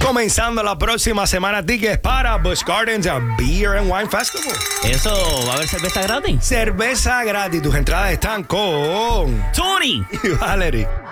Comenzando la próxima semana, tickets para Busch Gardens Beer and Wine Festival. Eso, ¿va a haber cerveza gratis? Cerveza gratis. Tus entradas están con Tony y Valerie.